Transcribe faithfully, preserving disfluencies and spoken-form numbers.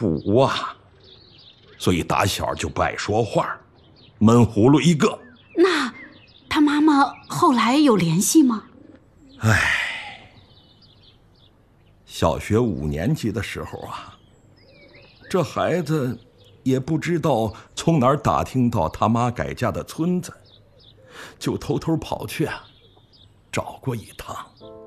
虎啊，所以打小就不爱说话，闷葫芦一个。 那他妈妈后来有联系吗？ 唉，小学五年级的时候啊，这孩子也不知道从哪儿打听到他妈改嫁的村子，就偷偷跑去啊，找过一趟。